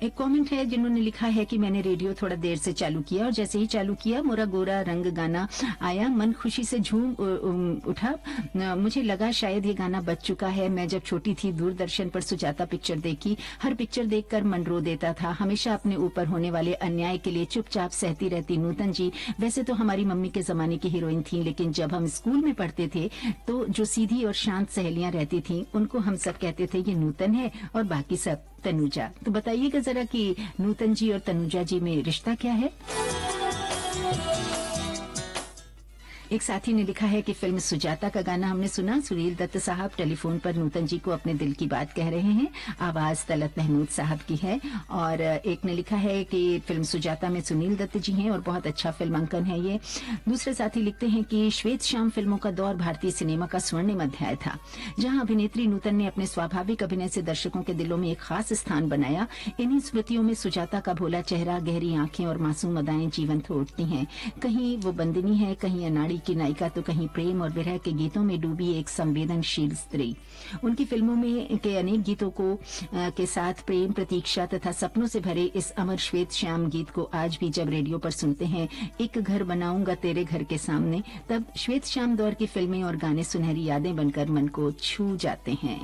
एक कमेंट है जिन्होंने लिखा है कि मैंने रेडियो थोड़ा देर से चालू किया और जैसे ही चालू किया मोरा गोरा रंग गाना आया, मन खुशी से झूम उठा। मुझे लगा शायद ये गाना बज चुका है। मैं जब छोटी थी दूरदर्शन पर सुजाता पिक्चर देखी, हर पिक्चर देखकर मन रो देता था। हमेशा अपने ऊपर होने वाले अन्याय के लिए चुपचाप सहती रहती नूतन जी वैसे तो हमारी मम्मी के जमाने की हीरोइन थी, लेकिन जब हम स्कूल में पढ़ते थे तो जो सीधी और शांत सहेलियां रहती थी उनको हम सब कहते थे ये नूतन है और बाकी सब तनुजा। तो बताइएगा जरा कि नूतन जी और तनुजा जी में रिश्ता क्या है। एक साथी ने लिखा है कि फिल्म सुजाता का गाना हमने सुना। सुनील दत्त साहब टेलीफोन पर नूतन जी को अपने दिल की बात कह रहे हैं। आवाज तलत महमूद साहब की है। और एक ने लिखा है कि फिल्म सुजाता में सुनील दत्त जी हैं और बहुत अच्छा फिल्मांकन है ये। दूसरे साथी लिखते हैं कि श्वेत श्याम फिल्मों का दौर भारतीय सिनेमा का स्वर्णिम अध्याय था, जहां अभिनेत्री नूतन ने अपने स्वाभाविक अभिनय से दर्शकों के दिलों में एक खास स्थान बनाया। इन्हीं स्मृतियों में सुजाता का भोला चेहरा, गहरी आंखें और मासूम अदाएं जीवंत हो उठती हैं। कहीं वो बंदिनी है, कहीं अनाड़ी की नायिका, तो कहीं प्रेम और विरह के गीतों में डूबी एक संवेदनशील स्त्री। उनकी फिल्मों में के अनेक गीतों को के साथ प्रेम, प्रतीक्षा तथा सपनों से भरे इस अमर श्वेत श्याम गीत को आज भी जब रेडियो पर सुनते हैं, एक घर बनाऊंगा तेरे घर के सामने, तब श्वेत श्याम दौर की फिल्में और गाने सुनहरी यादें बनकर मन को छू जाते हैं।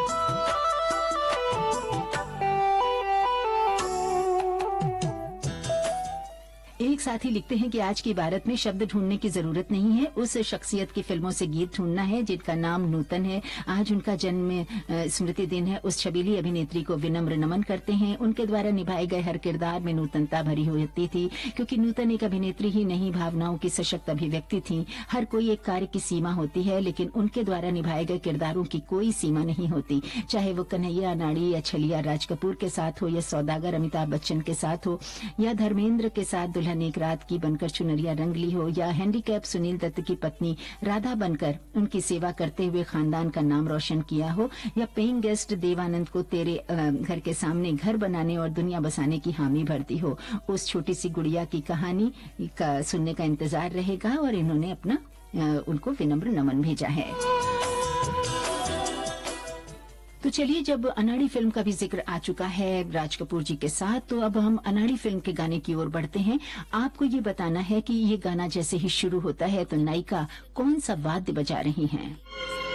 एक साथी लिखते हैं कि आज की भारत में शब्द ढूंढने की जरूरत नहीं है, उस शख्सियत की फिल्मों से गीत ढूंढना है जिनका नाम नूतन है। आज उनका जन्म स्मृति दिन है। उस छबीली अभिनेत्री को विनम्र नमन करते हैं। उनके द्वारा निभाए गए हर किरदार में नूतनता भरी होती थी, क्योंकि नूतन एक अभिनेत्री ही नहीं, भावनाओं की सशक्त अभिव्यक्ति थी। हर कोई एक कार्य की सीमा होती है, लेकिन उनके द्वारा निभाए गए किरदारों की कोई सीमा नहीं होती। चाहे वो कन्हैया, अनाड़ी या छलिया राज कपूर के साथ हो, या सौदागर अमिताभ बच्चन के साथ हो, या धर्मेंद्र के साथ दुल्हन एक रात की बनकर चुनरिया रंग ली हो, या हैंडीकैप सुनील दत्त की पत्नी राधा बनकर उनकी सेवा करते हुए खानदान का नाम रोशन किया हो, या पेइंग गेस्ट देवानंद को तेरे घर के सामने घर बनाने और दुनिया बसाने की हामी भरती हो। उस छोटी सी गुड़िया की कहानी का सुनने का इंतजार रहेगा और इन्होंने अपना उनको विनम्र नमन भेजा है। तो चलिए, जब अनाड़ी फिल्म का भी जिक्र आ चुका है राज कपूर जी के साथ, तो अब हम अनाड़ी फिल्म के गाने की ओर बढ़ते हैं। आपको ये बताना है कि ये गाना जैसे ही शुरू होता है तो नायिका कौन सा वाद्य बजा रही हैं।